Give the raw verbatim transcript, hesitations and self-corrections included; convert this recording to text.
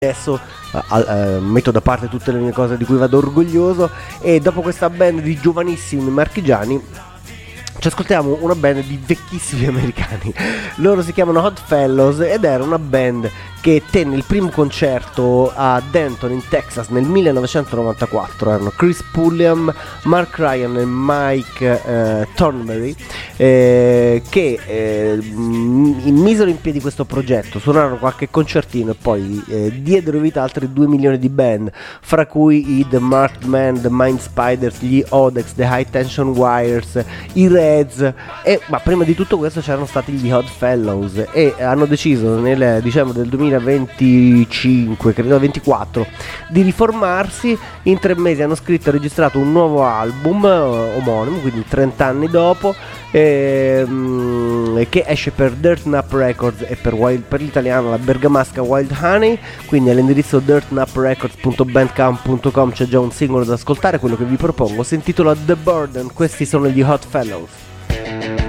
adesso uh, uh, metto da parte tutte le mie cose di cui vado orgoglioso, e dopo questa band di giovanissimi marchigiani ci ascoltiamo una band di vecchissimi americani. Loro si chiamano Odd Fellows ed era una band che tenne il primo concerto a Denton in Texas nel millenovecentonovantaquattro. Erano Chris Pulliam, Mark Ryan e Mike eh, Thornberry eh, che eh, misero in piedi questo progetto, suonarono qualche concertino e poi eh, diedero vita a altri due milioni di band, fra cui i The Marked Man, The Mind Spiders, gli Odex, The High Tension Wires, i Reds, e, ma prima di tutto questo c'erano stati gli Odd Fellows, e hanno deciso nel dicembre del duemilaventicinque, credo ventiquattro, di riformarsi. In tre mesi hanno scritto e registrato un nuovo album eh, omonimo, quindi trenta anni dopo, ehm, che esce per Dirt Nap Records e per, Wild, per l'italiano la bergamasca Wild Honey. Quindi all'indirizzo dirt nap records punto bandcamp punto com c'è già un singolo da ascoltare. Quello che vi propongo si intitola The Burden. Questi sono gli Hot Fellows.